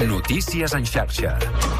Notícies en xarxa.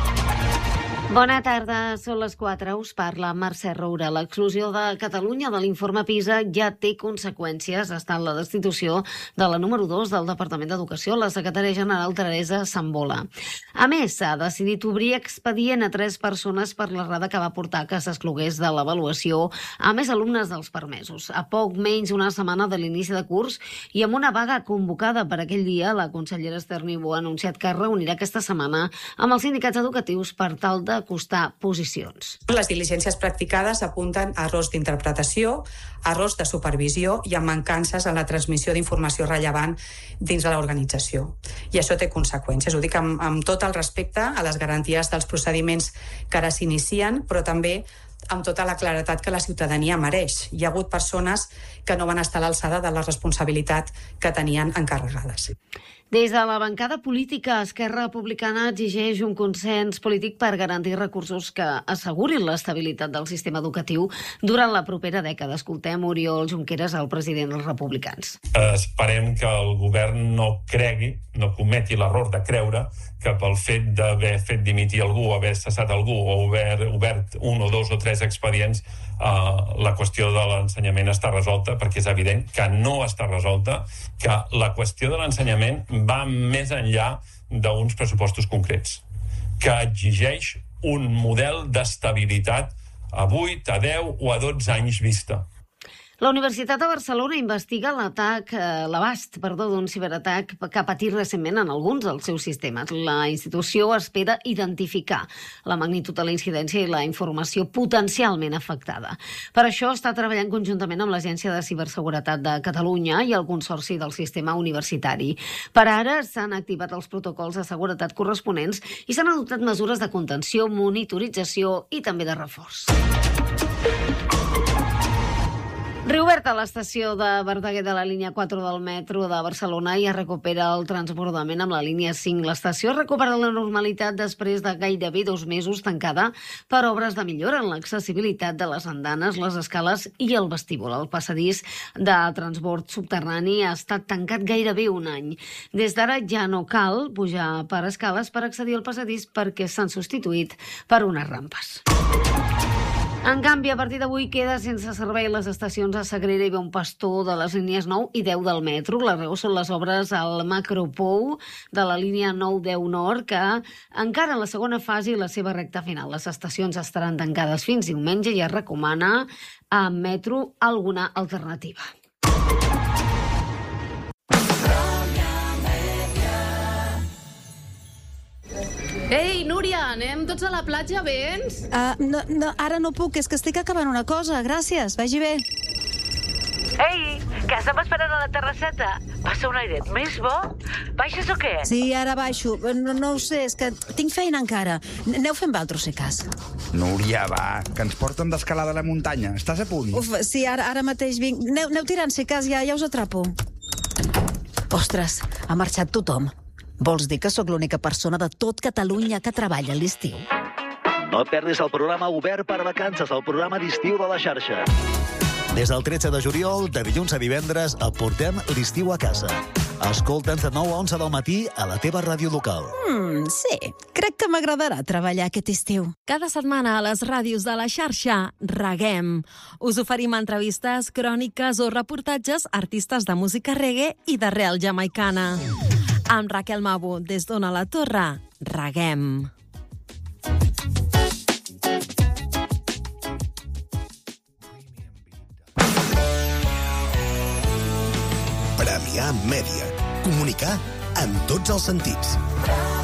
Bona tarda, són les 4. Us parla Mercè Roura. L'exclusió de Catalunya de l'informe PISA ja té conseqüències. Està en la destitució de la número 2 del Departament d'Educació, la secretària general Teresa Sambola. A més, s'ha decidit obrir expedient a 3 persones per l'errada que va portar que s'exclogués de l'avaluació a més alumnes dels permesos. A poc menys una setmana de l'inici de curs i amb una vaga convocada per aquell dia, la consellera Esther Niubó ha anunciat que es reunirà aquesta setmana amb els sindicats educatius per tal de acostar posicions. Les diligències practicades apunten a errors d'interpretació, errors de supervisió i a mancances en la transmissió d'informació rellevant dins de l'organització. I això té conseqüències. Ho dic amb tot el respecte a les garanties dels procediments que ara s'inicien, però també amb tota la claredat que la ciutadania mereix. Hi ha hagut persones que no van estar a l'alçada de la responsabilitat que tenien encarregades. Des de la bancada política, Esquerra Republicana exigeix un consens polític per garantir recursos que assegurin l'estabilitat del sistema educatiu durant la propera dècada. Escoltem Oriol Junqueras, el president dels republicans. Esperem que el govern no no cometi l'error de creure que pel fet d'haver fet dimitir algú, haver cessat algú o obert 1 o 2 o 3 expedients, la qüestió de l'ensenyament està resolta, perquè és evident que no està resolta, que la qüestió de l'ensenyament va més enllà d'uns pressupostos concrets, que exigeix un model d'estabilitat a 8, a 10 o a 12 anys vista. La Universitat de Barcelona investiga l'abast d'un ciberatac que ha patit recentment en alguns dels seus sistemes. La institució espera identificar la magnitud de la incidència i la informació potencialment afectada. Per això està treballant conjuntament amb l'Agència de Ciberseguretat de Catalunya i el Consorci del Sistema Universitari. Per ara s'han activat els protocols de seguretat corresponents i s'han adoptat mesures de contenció, monitorització i també de reforç. Reoberta l'estació de Verdaguer de la línia 4 del metro de Barcelona i es recupera el transbordament amb la línia 5. L'estació recupera la normalitat després de gairebé 2 mesos tancada per obres de millora en l'accessibilitat de les andanes, les escales i el vestíbul. El passadís de transbord subterrani ha estat tancat gairebé 1 any. Des d'ara ja no cal pujar per escales per accedir al passadís perquè s'han substituït per unes rampes. En canvi, a partir d'avui queda sense servei les estacions a Sagrera i Bon Pastor de les línies 9 i 10 del metro. La raó són les obres al Macropou de la línia 9-10 Nord, que encara en la segona fase i la seva recta final. Les estacions estaran tancades fins diumenge i es recomana a metro alguna alternativa. Ei, Núria, anem tots a la platja, vens? No, ara no puc, és que estic acabant una cosa. Gràcies, vagi bé. Ei, que estem esperant a la terrasseta. Passa un airet més bo? Baixes o què? Sí, ara baixo. No ho sé, és que tinc feina encara. Aneu fent vosaltres, si cas. Núria, va, que ens porten d'escalada a la muntanya. Estàs a punt? Uf, sí, ara mateix vinc. Aneu tirant, si cas, ja us atrapo. Ostres, ha marxat tothom. Vols dir que sóc l'única persona de tot Catalunya que treballa a l'estiu? No et perdis el programa Obert per Vacances, el programa d'estiu de la xarxa. Des del 13 de juliol, de dilluns a divendres, et portem l'estiu a casa. Escolta'ns de 9 a 11 del matí a la teva ràdio local. Sí, crec que m'agradarà treballar aquest estiu. Cada setmana a les ràdios de la xarxa Reguem. Us oferim entrevistes, cròniques o reportatges a artistes de música reggae i d'arrel jamaicana. Amb Raquel Mabo, des d'Ona la Torre, Reguem. Premià Mèdia. Comunicar amb tots els sentits.